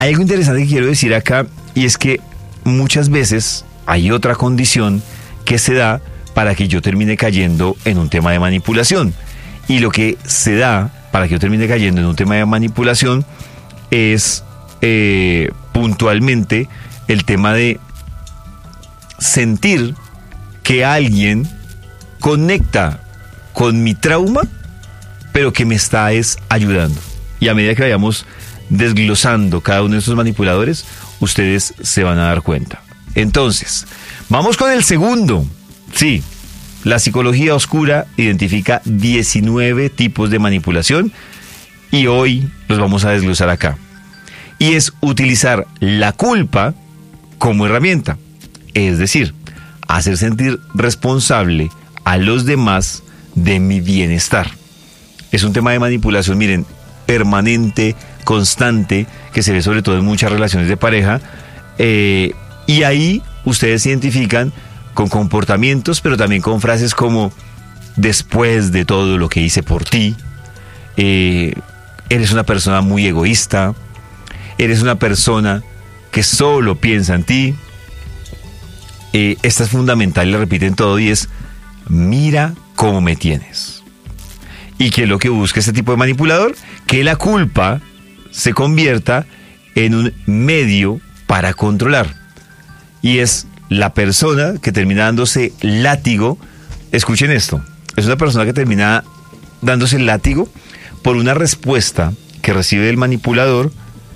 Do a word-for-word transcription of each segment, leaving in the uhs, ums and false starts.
Hay algo interesante que quiero decir acá, y es que muchas veces hay otra condición que se da para que yo termine cayendo en un tema de manipulación. Y lo que se da para que yo termine cayendo en un tema de manipulación es eh, puntualmente el tema de sentir que alguien conecta con mi trauma, pero que me está es ayudando. Y a medida que vayamos desglosando cada uno de esos manipuladores, ustedes se van a dar cuenta. Entonces, vamos con el segundo. Sí, la psicología oscura identifica diecinueve tipos de manipulación y hoy los vamos a desglosar acá. Y es utilizar la culpa como herramienta, es decir, hacer sentir responsable a los demás de mi bienestar. Es un tema de manipulación, miren, permanente, constante, que se ve sobre todo en muchas relaciones de pareja, eh, y ahí ustedes se identifican con comportamientos, pero también con frases como: después de todo lo que hice por ti, eh, eres una persona muy egoísta, eres una persona que solo piensa en ti. Eh, esta es fundamental y la repiten todo, y es: mira cómo me tienes. ¿Y qué es lo que busca este tipo de manipulador? Que la culpa se convierta en un medio para controlar. Y es la persona que termina dándose látigo. Escuchen esto. Es una persona que termina dándose látigo por una respuesta que recibe el manipulador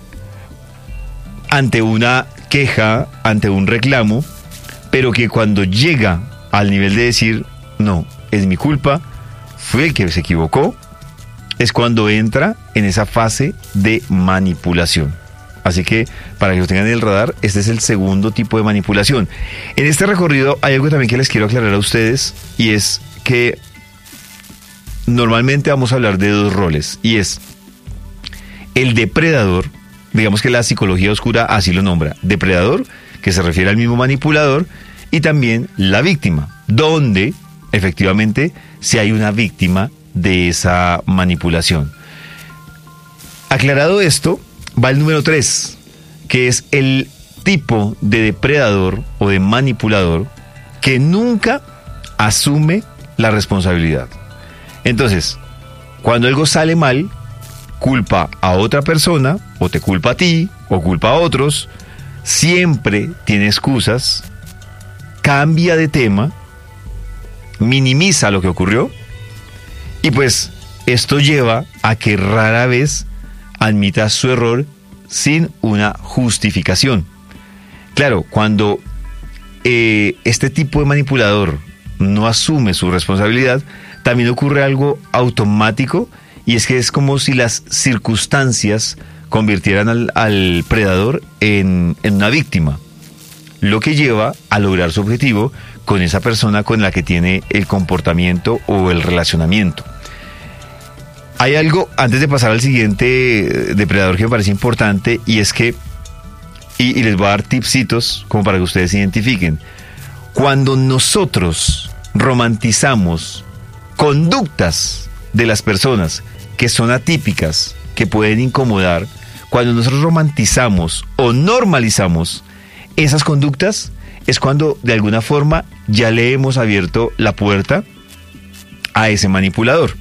ante una queja, ante un reclamo, pero que cuando llega al nivel de decir: no, es mi culpa, fue el que se equivocó, es cuando entra en esa fase de manipulación. Así que, para que lo tengan en el radar, este es el segundo tipo de manipulación. En este recorrido hay algo también que les quiero aclarar a ustedes, y es que normalmente vamos a hablar de dos roles, y es el depredador. Digamos que la psicología oscura así lo nombra: depredador, que se refiere al mismo manipulador, y también la víctima, donde efectivamente si hay una víctima de esa manipulación. Aclarado esto, va el número tres, que es el tipo de depredador o de manipulador que nunca asume la responsabilidad. Entonces, cuando algo sale mal, culpa a otra persona, o te culpa a ti, o culpa a otros, siempre tiene excusas, cambia de tema, minimiza lo que ocurrió, y pues esto lleva a que rara vez admita su error sin una justificación. Claro, cuando eh, este tipo de manipulador no asume su responsabilidad, también ocurre algo automático, y es que es como si las circunstancias convirtieran al, al predador en, en una víctima, lo que lleva a lograr su objetivo con esa persona con la que tiene el comportamiento o el relacionamiento. Hay algo, antes de pasar al siguiente depredador, que me parece importante, y es que, y, y les voy a dar tipsitos como para que ustedes se identifiquen. Cuando nosotros romantizamos conductas de las personas que son atípicas, que pueden incomodar, cuando nosotros romantizamos o normalizamos esas conductas, es cuando de alguna forma ya le hemos abierto la puerta a ese manipulador.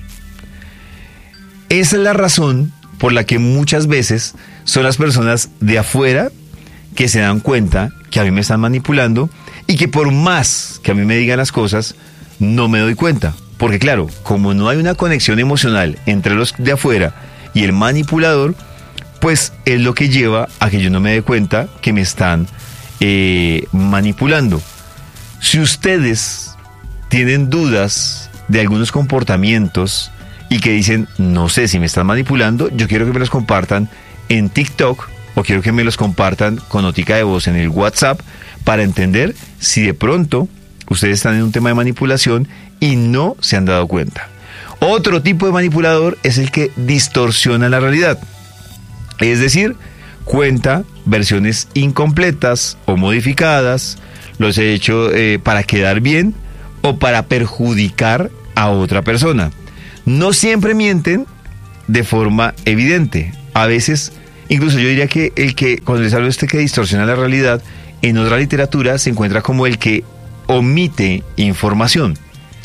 Esa es la razón por la que muchas veces son las personas de afuera que se dan cuenta que a mí me están manipulando, y que por más que a mí me digan las cosas, no me doy cuenta. Porque claro, como no hay una conexión emocional entre los de afuera y el manipulador, pues es lo que lleva a que yo no me dé cuenta que me están eh, manipulando. Si ustedes tienen dudas de algunos comportamientos y que dicen: no sé si me están manipulando, yo quiero que me los compartan en TikTok, o quiero que me los compartan con notica de voz en el WhatsApp, para entender si de pronto ustedes están en un tema de manipulación y no se han dado cuenta. Otro tipo de manipulador es el que distorsiona la realidad. Es decir, cuenta versiones incompletas o modificadas, los he hecho eh, para quedar bien o para perjudicar a otra persona. No siempre mienten de forma evidente. A veces Incluso yo diría que el que, cuando les hablo de este que distorsiona la realidad, en otra literatura se encuentra como el que omite información.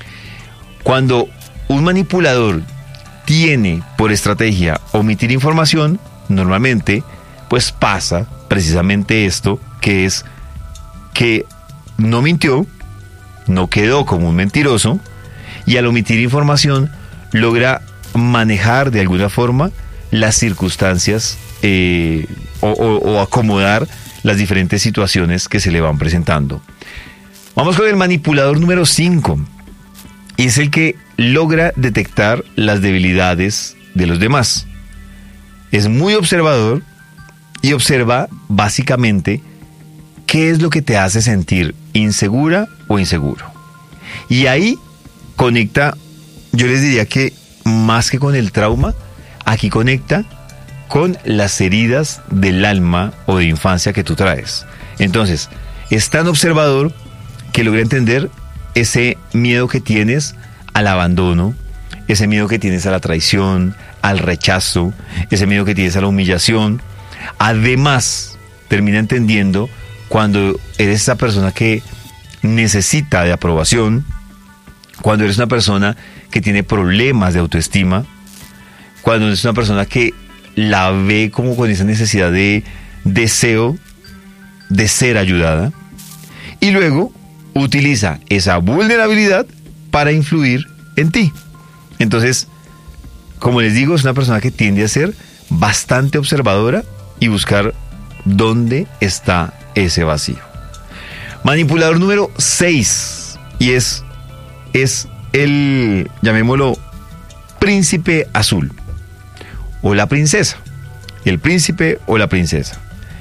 Cuando un manipulador tiene por estrategia omitir información, normalmente pues pasa precisamente esto, que es que no mintió, no quedó como un mentiroso, y al omitir información logra manejar de alguna forma las circunstancias eh, o, o, o acomodar las diferentes situaciones que se le van presentando. Vamos con el manipulador número cinco, y es el que logra detectar las debilidades de los demás. Es muy observador y observa básicamente qué es lo que te hace sentir insegura o inseguro. Y ahí conecta, yo les diría que más que con el trauma, aquí conecta con las heridas del alma o de infancia que tú traes. Entonces, es tan observador que logra entender ese miedo que tienes al abandono, ese miedo que tienes a la traición, al rechazo, ese miedo que tienes a la humillación. Además, termina entendiendo cuando eres esa persona que necesita de aprobación, cuando eres una persona que tiene problemas de autoestima, cuando eres una persona que la ve como con esa necesidad de deseo de ser ayudada, y luego utiliza esa vulnerabilidad para influir en ti. Entonces, como les digo, es una persona que tiende a ser bastante observadora y buscar dónde está ese vacío. Manipulador número seis, y es, es el, llamémoslo, príncipe azul, o la princesa, el príncipe o la princesa.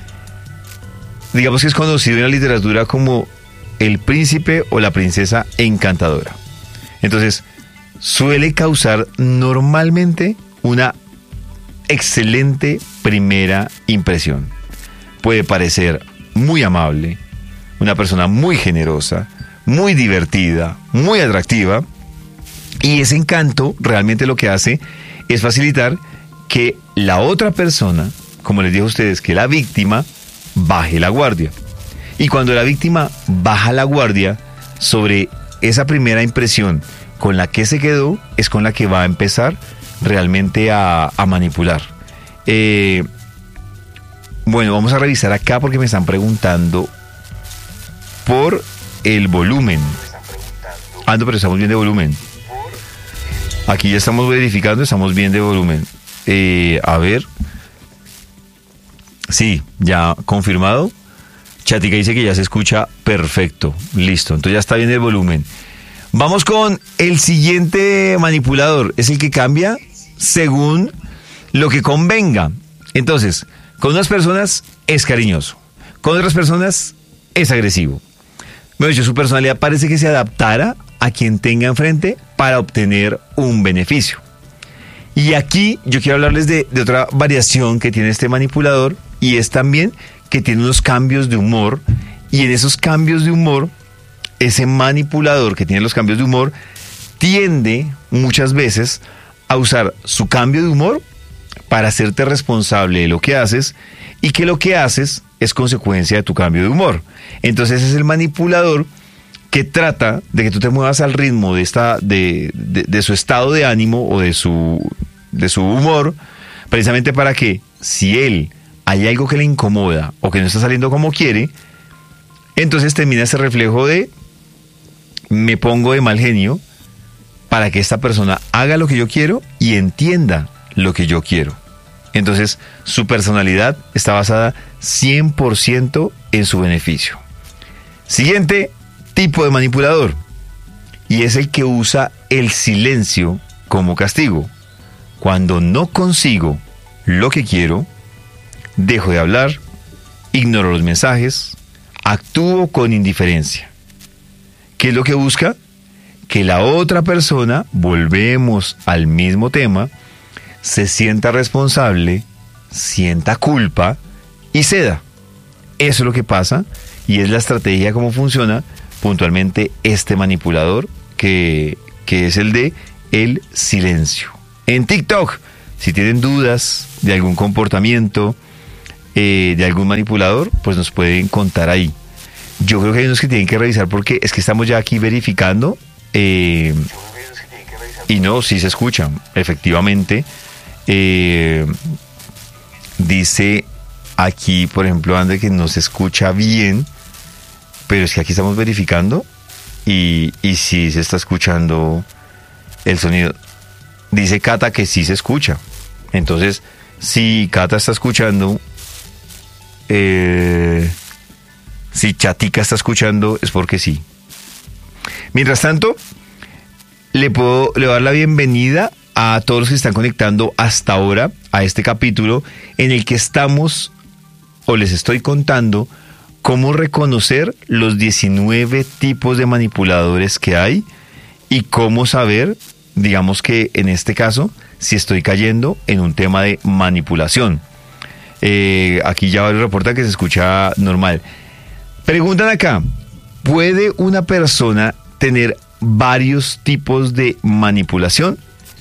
Digamos que es conocido en la literatura como el príncipe o la princesa encantadora. Entonces, suele causar normalmente una excelente primera impresión. Puede parecer muy amable, una persona muy generosa, muy divertida, muy atractiva, y ese encanto realmente lo que hace es facilitar que la otra persona, como les dije a ustedes, que la víctima baje la guardia. Y cuando la víctima baja la guardia sobre esa primera impresión con la que se quedó, es con la que va a empezar realmente a, a manipular. Eh, bueno, vamos a revisar acá porque me están preguntando por el volumen. Ah, no, pero estamos bien de volumen. Aquí ya estamos verificando, estamos bien de volumen. Eh, a ver. Sí, ya confirmado. Chatica dice que ya se escucha perfecto. Listo, entonces ya está bien el volumen. Vamos con el siguiente manipulador. Es el que cambia según lo que convenga. Entonces, con unas personas es cariñoso, con otras personas es agresivo. Bueno, su personalidad parece que se adaptara a quien tenga enfrente para obtener un beneficio. Y aquí yo quiero hablarles de, de otra variación que tiene este manipulador, y es también que tiene unos cambios de humor, y en esos cambios de humor, ese manipulador que tiene los cambios de humor tiende muchas veces a usar su cambio de humor para hacerte responsable de lo que haces, y que lo que haces es consecuencia de tu cambio de humor. Entonces es el manipulador que trata de que tú te muevas al ritmo de, esta, de, de, de su estado de ánimo o de su, de su humor, precisamente para que si él hay algo que le incomoda o que no está saliendo como quiere, entonces termina ese reflejo de me pongo de mal genio para que esta persona haga lo que yo quiero y entienda lo que yo quiero. Entonces su personalidad está basada cien por ciento en su beneficio. Siguiente tipo de manipulador, y es el que usa el silencio como castigo. Cuando no consigo lo que quiero, dejo de hablar, ignoro los mensajes, actúo con indiferencia. ¿Qué es lo que busca? Que la otra persona, volvemos al mismo tema, se sienta responsable, sienta culpa y ceda. Eso es lo que pasa, y es la estrategia cómo funciona puntualmente este manipulador, que, que es el de el silencio. En TikTok, si tienen dudas de algún comportamiento, eh, de algún manipulador, pues nos pueden contar ahí. Yo creo que hay unos que tienen que revisar porque es que estamos ya aquí verificando eh, y no, sí se escuchan, efectivamente. Eh, dice aquí, por ejemplo, André, que no se escucha bien, pero es que aquí estamos verificando y, y sí se está escuchando el sonido. Dice Cata que sí se escucha. Entonces, si Cata está escuchando, eh, si Chatica está escuchando, es porque sí. Mientras tanto, le puedo le voy a dar la bienvenida a todos los que están conectando hasta ahora a este capítulo en el que estamos, o les estoy contando, cómo reconocer los diecinueve tipos de manipuladores que hay y cómo saber, digamos que en este caso, si estoy cayendo en un tema de manipulación. Eh, aquí ya varios reportan que se escucha normal. Preguntan acá, ¿puede una persona tener varios tipos de manipulación?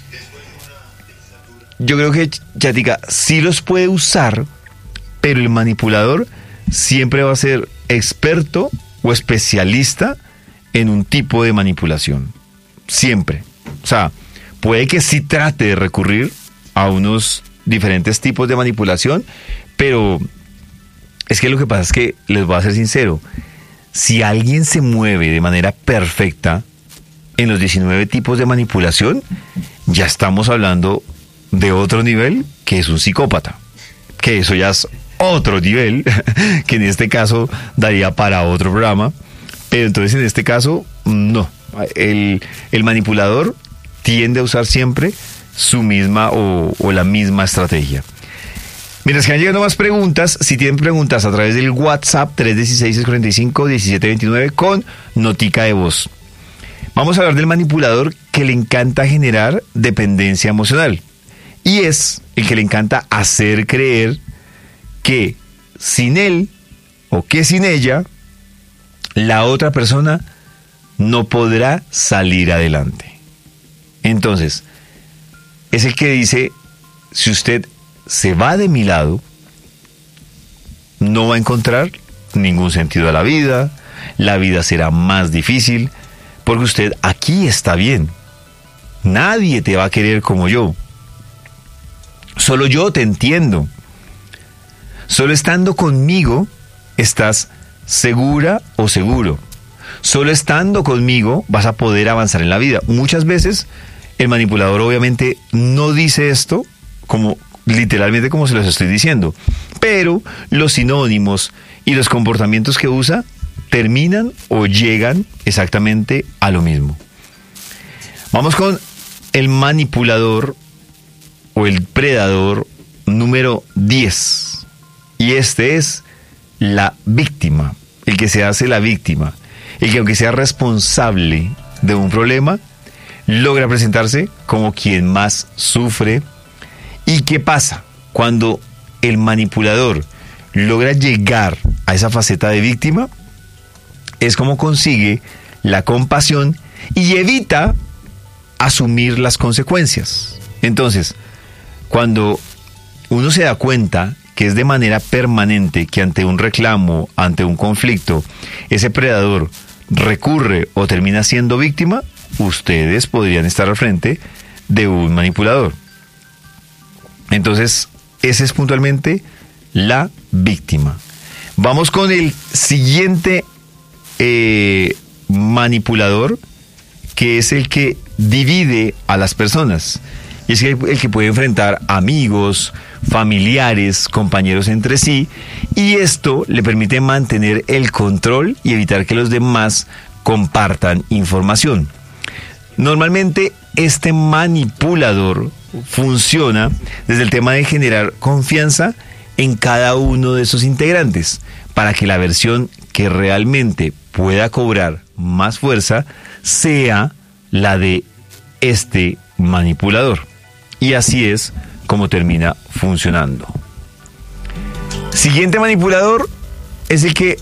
Yo creo que, Chatica, sí los puede usar, pero el manipulador siempre va a ser experto o especialista en un tipo de manipulación. Siempre. O sea, puede que sí trate de recurrir a unos diferentes tipos de manipulación, pero es que lo que pasa es que, les voy a ser sincero, si alguien se mueve de manera perfecta en los diecinueve tipos de manipulación, ya estamos hablando de otro nivel, que es un psicópata, que eso ya es otro nivel, que en este caso daría para otro programa, pero entonces en este caso, no, el, el manipulador tiende a usar siempre su misma o, o la misma estrategia. Mientras que han llegado más preguntas, si tienen preguntas a través del WhatsApp tres uno seis, seis cuatro cinco, uno siete dos nueve con notica de voz. Vamos a hablar del manipulador que le encanta generar dependencia emocional. Y es el que le encanta hacer creer que sin él o que sin ella, la otra persona no podrá salir adelante. Entonces, es el que dice, si usted se va de mi lado, no va a encontrar ningún sentido a la vida, la vida será más difícil, porque usted aquí está bien. Nadie te va a querer como yo. Solo yo te entiendo. Solo estando conmigo estás segura o seguro. Solo estando conmigo vas a poder avanzar en la vida. Muchas veces el manipulador obviamente no dice esto como literalmente como se los estoy diciendo, pero los sinónimos y los comportamientos que usa terminan o llegan exactamente a lo mismo. Vamos con el manipulador o el predador número diez. Y este es la víctima, el que se hace la víctima, el que aunque sea responsable de un problema, logra presentarse como quien más sufre. ¿Y qué pasa? Cuando el manipulador logra llegar a esa faceta de víctima, es como consigue la compasión y evita asumir las consecuencias. Entonces, cuando uno se da cuenta que es de manera permanente que ante un reclamo, ante un conflicto, ese predador recurre o termina siendo víctima, ustedes podrían estar al frente de un manipulador. Entonces, ese es puntualmente la víctima. Vamos con el siguiente eh, manipulador, que es el que divide a las personas. Y es el, el que puede enfrentar amigos, familiares, compañeros entre sí, y esto le permite mantener el control y evitar que los demás compartan información. Normalmente este manipulador funciona desde el tema de generar confianza en cada uno de sus integrantes para que la versión que realmente pueda cobrar más fuerza sea la de este manipulador. Y así es como termina funcionando. Siguiente manipulador es el que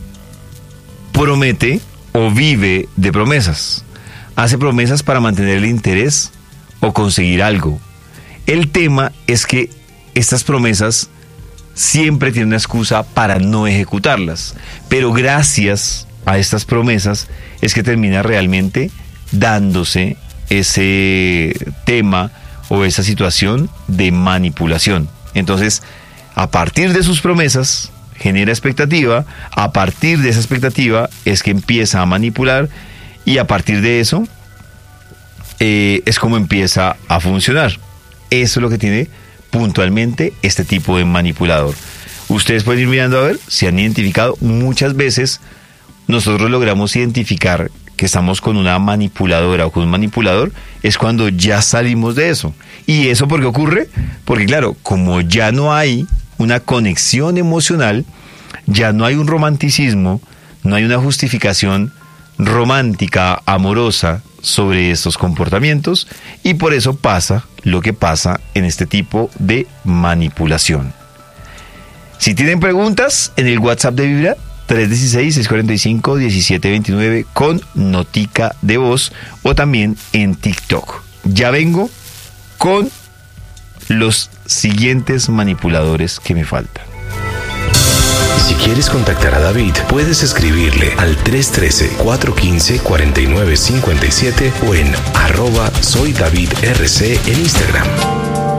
promete o vive de promesas. Hace promesas para mantener el interés o conseguir algo. El tema es que estas promesas siempre tiene una excusa para no ejecutarlas. Pero gracias a estas promesas es que termina realmente dándose ese tema o esa situación de manipulación. Entonces, a partir de sus promesas, genera expectativa, a partir de esa expectativa es que empieza a manipular y a partir de eso eh, es como empieza a funcionar. Eso es lo que tiene puntualmente este tipo de manipulador. Ustedes pueden ir mirando a ver si han identificado. Muchas veces nosotros logramos identificar que estamos con una manipuladora o con un manipulador es cuando ya salimos de eso. ¿Y eso por qué ocurre? Porque claro, como ya no hay una conexión emocional, ya no hay un romanticismo, no hay una justificación romántica, amorosa sobre estos comportamientos, y por eso pasa lo que pasa en este tipo de manipulación. Si tienen preguntas, en el WhatsApp de Vibra, tres uno seis, seis cuatro cinco, uno siete dos nueve con notica de voz, o también en TikTok. Ya vengo con los siguientes manipuladores que me faltan. Si quieres contactar a David, puedes escribirle al tres uno tres, cuatro uno cinco, cuatro nueve cinco siete o en arroba soy David R C en Instagram.